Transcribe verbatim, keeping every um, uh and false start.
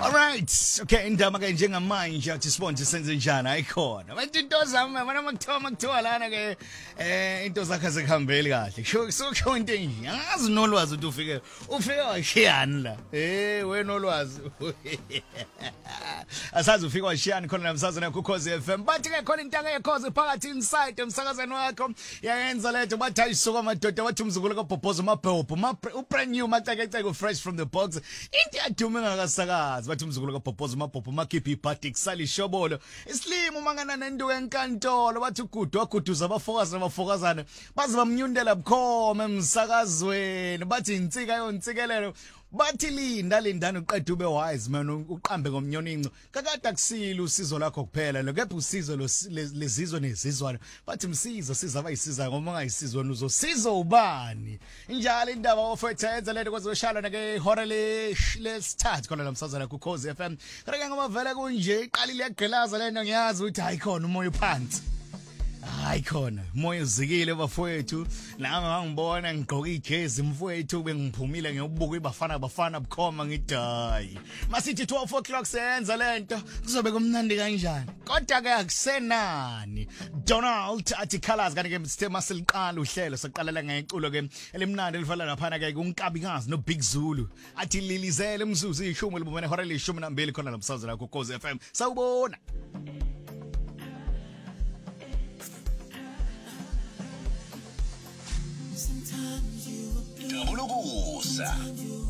Alright, okay, indaba ke njengamanje athi sibonje senze njani ayikhona. Abantu into zami mana makuthiwa makuthiwa lana ke eh into zakhe zikhambeli kahle. Sho sokusho into enje. Angazi nolwazi ukuthi ufike ufike washiyani la. Eh wena nolwazi. Asazi ufike washiyani khona namsazana ku Khosi F M. Bathi ke khona into engekhozi phakathi inside emsakazweni wakho. Yayenza letho bathi ayisuka amadoda bathi umzukulu kaBhobhoza mabhobho. U brand new maceke fresh from the box. Into yadume ngakasakazi. Bathi umzukulu kaBhobhoza mabhobho makhiphi iphathi kusala ishobolo islimo mangana nenduku enkantolo bathi ugudu waguduza abafokazi nabafokazana baze bamnyundela bukhoma emsakazweni bathi insika yontsikelelo bathi linda lindana uqeda ube wise man uqambe ngomnyoninco kakade akusile usizo lakho kuphela lo kepha usizo lezizwe nezizwana bathi msizo siza abayisiza ngoba ungayisizwe uzosiza ubani injalo indaba ofetha yenza lento kwezoshala nake hora le lesithathu khona namsazana ku Khosi F M kanti ngoba vele kunje iqalile yagqilaza lento ngiyazi ukuthi hayikhona umoya uphansi hayi khona moya uzikile bafowethu nami ngangibona ngigqoka ijezi mfowethu bengiphumile ngiyobuka ibafana bafana bukhoma ngidayi masithi twelve o'clock senza lento kuzobe kumnandi kanjani kodwa ke akusenani Donald athi colors kanti ke sithema siliqala uhlelo saqalela ngeculo ke elimnandi elifana laphana ke unkabikazi no Big Zulu athi lilizele umzuzu ishumi libumene hora lishumi nambili khona namsazana ku Khosi F M sawubona Double Ugusa.